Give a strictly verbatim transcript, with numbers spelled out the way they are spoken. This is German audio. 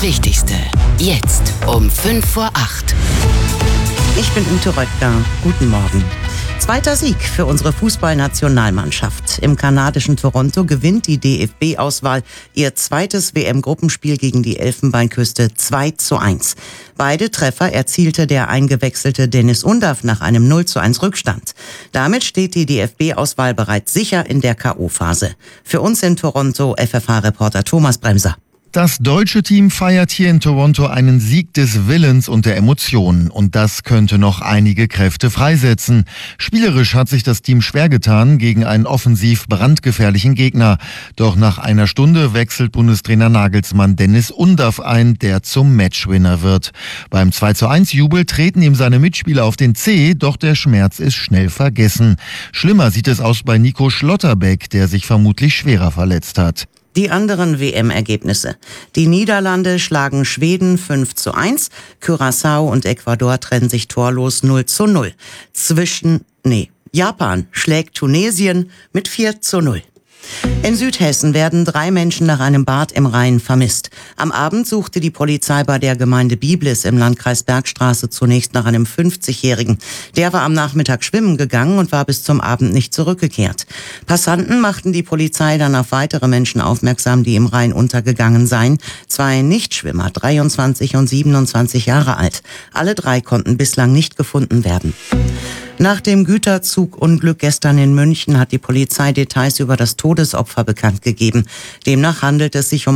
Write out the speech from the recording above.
Wichtigste. Jetzt um fünf vor acht. Ich bin Ute Röttger. Guten Morgen. Zweiter Sieg für unsere Fußballnationalmannschaft. Im kanadischen Toronto gewinnt die D F B-Auswahl ihr zweites W M-Gruppenspiel gegen die Elfenbeinküste zwei zu eins. Beide Treffer erzielte der eingewechselte Dennis Undav nach einem null zu eins Rückstand. Damit steht die D F B-Auswahl bereits sicher in der K O-Phase. Für uns in Toronto F F H-Reporter Thomas Bremser. Das deutsche Team feiert hier in Toronto einen Sieg des Willens und der Emotionen. Und das könnte noch einige Kräfte freisetzen. Spielerisch hat sich das Team schwer getan gegen einen offensiv brandgefährlichen Gegner. Doch nach einer Stunde wechselt Bundestrainer Nagelsmann Dennis Undav ein, der zum Matchwinner wird. Beim zwei zu eins Jubel treten ihm seine Mitspieler auf den Zeh, doch der Schmerz ist schnell vergessen. Schlimmer sieht es aus bei Nico Schlotterbeck, der sich vermutlich schwerer verletzt hat. Die anderen W M-Ergebnisse. Die Niederlande schlagen Schweden fünf zu eins, Curaçao und Ecuador trennen sich torlos null zu null. Zwischen, nee, Japan schlägt Tunesien mit vier zu null. In Südhessen werden drei Menschen nach einem Bad im Rhein vermisst. Am Abend suchte die Polizei bei der Gemeinde Biblis im Landkreis Bergstraße zunächst nach einem fünfzigjährigen. Der war am Nachmittag schwimmen gegangen und war bis zum Abend nicht zurückgekehrt. Passanten machten die Polizei dann auf weitere Menschen aufmerksam, die im Rhein untergegangen seien. Zwei Nichtschwimmer, dreiundzwanzig und siebenundzwanzig Jahre alt. Alle drei konnten bislang nicht gefunden werden. Nach dem Güterzugunglück gestern in München hat die Polizei Details über das Todesopfer bekannt gegeben. Demnach handelt es sich um